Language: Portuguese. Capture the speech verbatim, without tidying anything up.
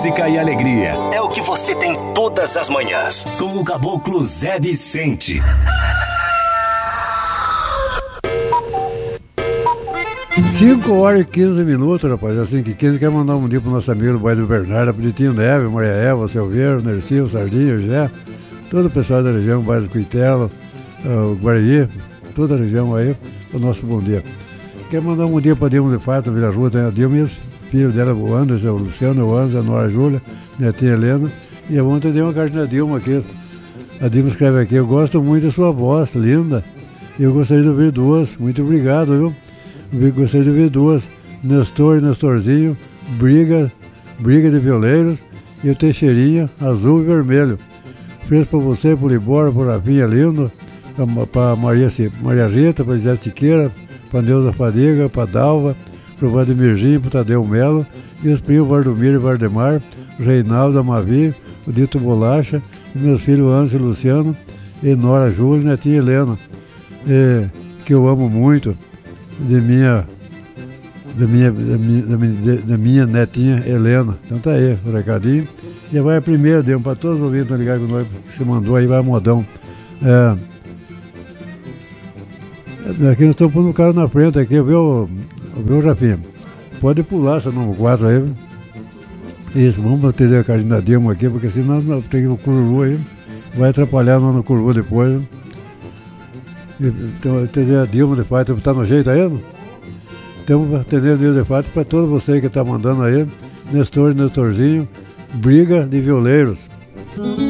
música e alegria. É o que você tem todas as manhãs. Com o Caboclo Zé Vicente. cinco horas e quinze minutos, rapaz. Assim que quinze, quer mandar um dia pro nosso amigo do bairro do Bernardo, Peditinho Neve, Maria Eva, Silveiro, Nercio, Sardinha, Gé, todo o pessoal da região, bairro do Cuitelo, uh, Guaraí, toda a região aí, o nosso bom dia. Quer mandar um dia para Dilma de Fato, Vila Rua, tem a Dilma e os filhos dela, o Anderson, o Luciano, o Anza, a Nora Júlia, a netinha Helena, e ontem dei uma cartinha da Dilma aqui. A Dilma escreve aqui: eu gosto muito da sua voz, linda, e eu gostaria de ouvir duas. Muito obrigado, viu? Eu gostaria de ouvir duas: Nestor e Nestorzinho, Briga, Briga de Violeiros, e o Teixeirinha, azul e vermelho. Fez para você, por Libório, por Rafinha Lindo, para Maria, Maria Rita, para Zé Siqueira, para Neuza Fadiga, para Dalva, para o Valdemirzinho, para o Tadeu Melo, e os primos Vardomiro e Vardemar, o Reinaldo Amavi, o Dito Bolacha, e meus filhos Anso e Luciano, e Nora Júlia e netinha Helena, e, que eu amo muito, de minha, de minha, da, minha, da, minha, da minha netinha Helena. Então tá aí o recadinho. E vai a primeira, deu para todos os ouvintes ligados com nós, que você mandou aí, vai modão. É, aqui nós estamos pondo o cara na frente aqui, viu, viu, Rafinha? Pode pular essa número quatro aí. Isso, vamos atender a carinha da Dilma aqui, porque senão nós tem o cururu aí, vai atrapalhar no cururu depois. Então, atender a Dilma de Fato, tá no jeito aí? Não? Então, atender a Dilma de Fato para todos vocês que estão mandando aí, Nestor e Nestorzinho, Briga de Violeiros.